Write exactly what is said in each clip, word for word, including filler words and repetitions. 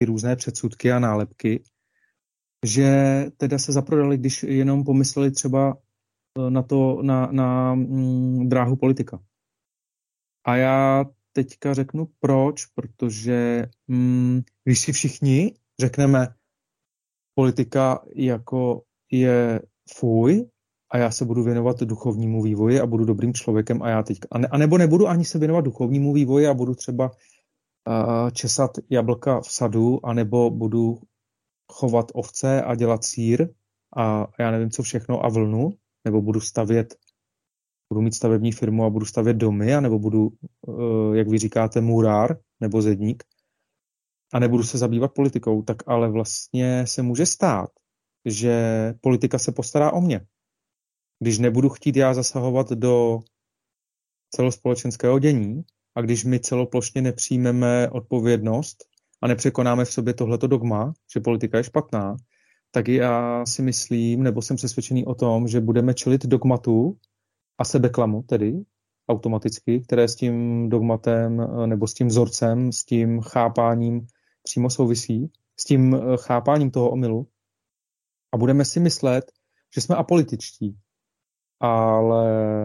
různé předsudky a nálepky, že teda se zaprodali, když jenom pomysleli třeba na to, na, na mm, dráhu politika. A já teďka řeknu proč, protože mm, když si všichni řekneme, politika jako je fuj a já se budu věnovat duchovnímu vývoji a budu dobrým člověkem a já teďka, a, ne, a nebo nebudu ani se věnovat duchovnímu vývoji a budu třeba uh, česat jablka v sadu, anebo budu chovat ovce a dělat sýr a já nevím co všechno a vlnu, nebo budu stavět, budu mít stavební firmu a budu stavět domy, anebo budu, uh, jak vy říkáte, murár nebo zedník, a nebudu se zabývat politikou, tak ale vlastně se může stát, že politika se postará o mě. Když nebudu chtít já zasahovat do celospolečenského dění a když my celoplošně nepřijmeme odpovědnost a nepřekonáme v sobě tohleto dogma, že politika je špatná, tak já si myslím, nebo jsem přesvědčený o tom, že budeme čelit dogmatu a sebeklamu tedy automaticky, které s tím dogmatem nebo s tím vzorcem, s tím chápáním přímo souvisí, s tím chápáním toho omylu. A budeme si myslet, že jsme apolitičtí. Ale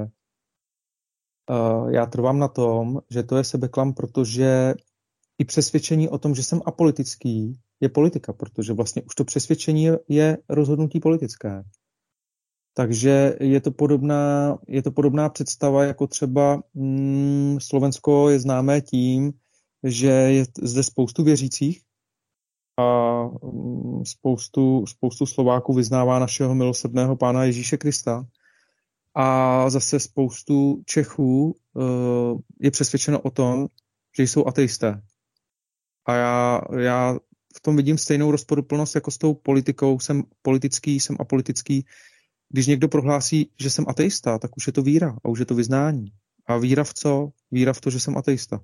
uh, já trvám na tom, že to je sebeklam, protože i přesvědčení o tom, že jsem apolitický, je politika, protože vlastně už to přesvědčení je rozhodnutí politické. Takže je to podobná, je to podobná představa, jako třeba mm, Slovensko je známé tím, že je zde spoustu věřících a mm, spoustu, spoustu Slováků vyznává našeho milosrdného Pána Ježíše Krista. A zase spoustu Čechů uh, je přesvědčeno o tom, že jsou ateisté. A já, já v tom vidím stejnou rozporuplnost jako s tou politikou. Jsem politický, jsem apolitický. Když někdo prohlásí, že jsem ateista, tak už je to víra a už je to vyznání. A víra v co? Víra v to, že jsem ateista.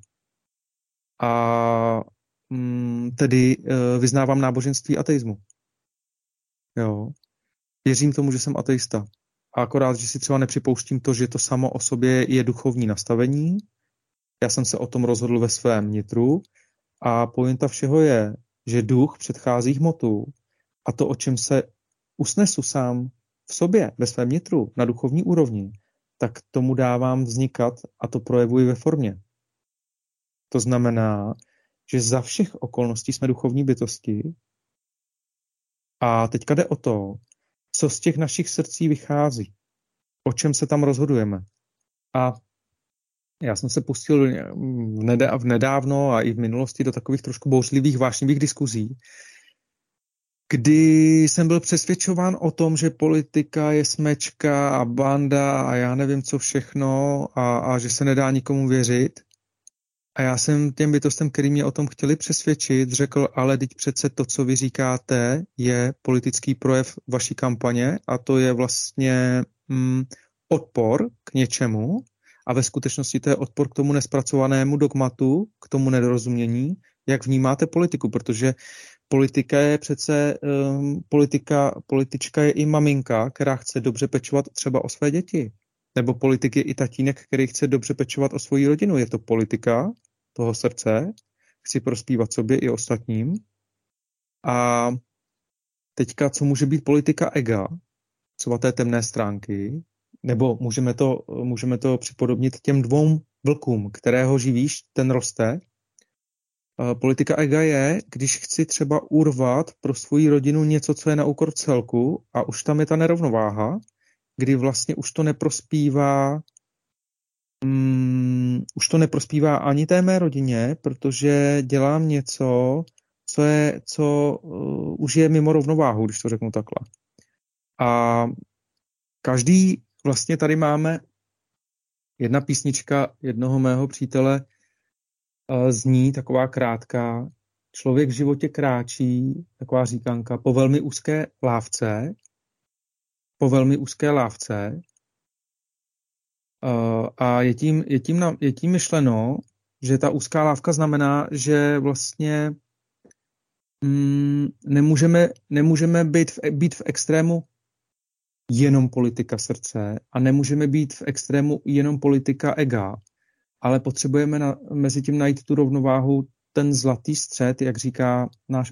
A mm, tedy uh, vyznávám náboženství ateismu. Jo. Věřím tomu, že jsem ateista. A akorát, že si třeba nepřipouštím to, že to samo o sobě je duchovní nastavení. Já jsem se o tom rozhodl ve svém nitru a pointa všeho je, že duch předchází hmotu a to, o čem se usnesu sám v sobě, ve svém nitru, na duchovní úrovni, tak tomu dávám vznikat a to projevuji ve formě. To znamená, že za všech okolností jsme duchovní bytosti a teďka jde o to, co z těch našich srdcí vychází, o čem se tam rozhodujeme. A já jsem se pustil v nedávno a i v minulosti do takových trošku bouřlivých, vášnivých diskuzí, kdy jsem byl přesvědčován o tom, že politika je smečka a banda a já nevím co všechno a, a že se nedá nikomu věřit. A já jsem těm bytostem, který mě o tom chtěli přesvědčit, řekl, ale teď přece to, co vy říkáte, je politický projev vaší kampaně a to je vlastně mm, odpor k něčemu a ve skutečnosti to je odpor k tomu nespracovanému dogmatu, k tomu nedorozumění, jak vnímáte politiku, protože politika je přece, um, politika, politička je i maminka, která chce dobře pečovat třeba o své děti. Nebo politik je i tatínek, který chce dobře pečovat o svoji rodinu. Je to politika toho srdce, chci prospívat sobě i ostatním. A teďka, co může být politika ega, svaté temné stránky, nebo můžeme to, můžeme to připodobnit těm dvou vlkům, kterého živíš, ten roste. Politika ega je, když chci třeba urvat pro svoji rodinu něco, co je na úkor celku a už tam je ta nerovnováha, kdy vlastně už to neprospívá um, už to neprospívá ani té mé rodině, protože dělám něco, co, je, co uh, už je mimo rovnováhu, když to řeknu takhle. A každý, vlastně tady máme jedna písnička jednoho mého přítele, uh, zní taková krátká, člověk v životě kráčí, taková říkanka, po velmi úzké lávce, po velmi úzké lávce uh, a je tím, je, tím na, je tím myšleno, že ta úzká lávka znamená, že vlastně mm, nemůžeme, nemůžeme být, v, být v extrému jenom politika srdce a nemůžeme být v extrému jenom politika ega, ale potřebujeme na, mezi tím najít tu rovnováhu ten zlatý střed, jak říká náš